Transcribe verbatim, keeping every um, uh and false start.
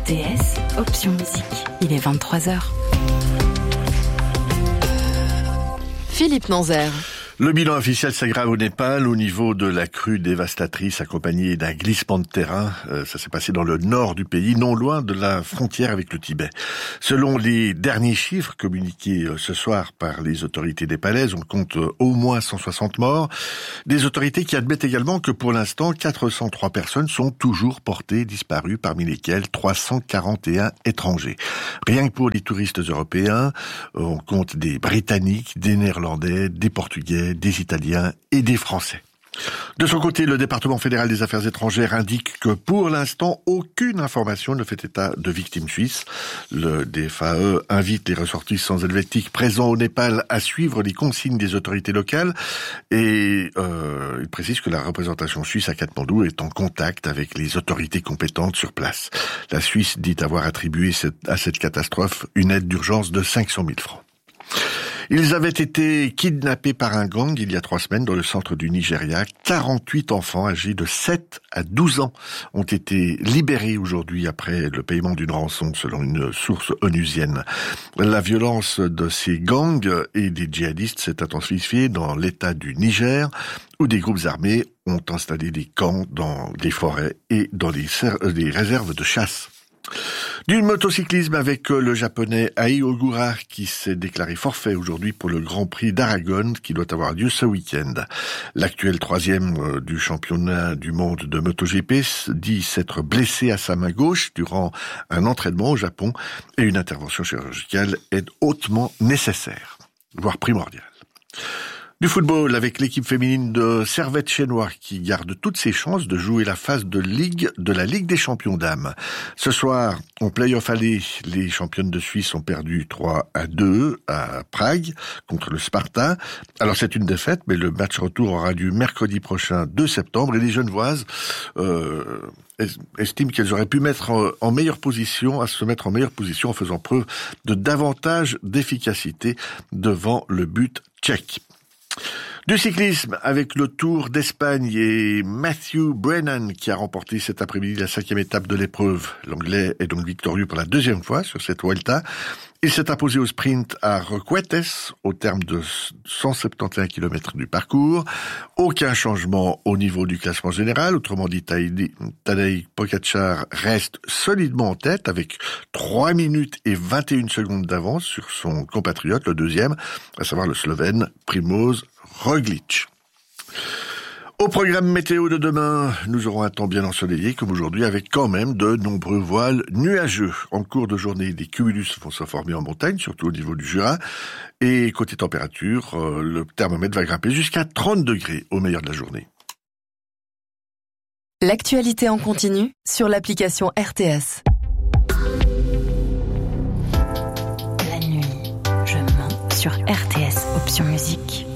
T S, option musique. Il est vingt-trois heures. Philippe Nanzer. Le bilan officiel s'aggrave au Népal au niveau de la crue dévastatrice accompagnée d'un glissement de terrain. Euh, ça s'est passé dans le nord du pays, non loin de la frontière avec le Tibet. Selon les derniers chiffres communiqués ce soir par les autorités népalaises, on compte au moins cent soixante morts. Des autorités qui admettent également que pour l'instant, quatre cent trois personnes sont toujours portées disparues, parmi lesquelles trois cent quarante et un étrangers. Rien que pour les touristes européens, on compte des Britanniques, des Néerlandais, des Portugais, des Italiens et des Français. De son côté, le département fédéral des affaires étrangères indique que pour l'instant, aucune information ne fait état de victimes suisses. Le D F A E invite les ressortissants helvétiques présents au Népal à suivre les consignes des autorités locales et euh, il précise que la représentation suisse à Katmandou est en contact avec les autorités compétentes sur place. La Suisse dit avoir attribué à cette catastrophe une aide d'urgence de cinq cent mille francs. Ils avaient été kidnappés par un gang il y a trois semaines dans le centre du Nigeria. quarante-huit enfants âgés de sept à douze ans ont été libérés aujourd'hui après le paiement d'une rançon selon une source onusienne. La violence de ces gangs et des djihadistes s'est intensifiée dans l'état du Niger où des groupes armés ont installé des camps dans des forêts et dans des, ser- des réserves de chasse. Du motocyclisme avec le japonais Ai Ogura qui s'est déclaré forfait aujourd'hui pour le Grand Prix d'Aragon qui doit avoir lieu ce week-end. L'actuel troisième du championnat du monde de MotoGP dit s'être blessé à sa main gauche durant un entraînement au Japon et une intervention chirurgicale est hautement nécessaire, voire primordiale. Du football avec l'équipe féminine de Servette-Chénois qui garde toutes ses chances de jouer la phase de Ligue de la Ligue des champions dames. Ce soir, en play-off aller, les championnes de Suisse ont perdu trois à deux à Prague contre le Sparta. Alors c'est une défaite, mais le match retour aura lieu mercredi prochain, deux septembre, et les Genevoises euh, estiment qu'elles auraient pu mettre en meilleure position, à se mettre en meilleure position en faisant preuve de davantage d'efficacité devant le but tchèque. Du cyclisme avec le Tour d'Espagne et Matthew Brennan qui a remporté cet après-midi la cinquième étape de l'épreuve. L'Anglais est donc victorieux pour la deuxième fois sur cette Vuelta. Il s'est imposé au sprint à Requetes au terme de cent soixante et onze kilomètres du parcours. Aucun changement au niveau du classement général. Autrement dit, Tadej Pogačar reste solidement en tête avec trois minutes et vingt et une secondes d'avance sur son compatriote, le deuxième, à savoir le Slovène Primož Roglič. Au programme météo de demain, nous aurons un temps bien ensoleillé comme aujourd'hui avec quand même de nombreux voiles nuageux. En cours de journée, des cumulus vont se former en montagne, surtout au niveau du Jura. Et côté température, euh, le thermomètre va grimper jusqu'à trente degrés au meilleur de la journée. L'actualité en continu sur l'application R T S. La nuit, je mens sur R T S, option musique.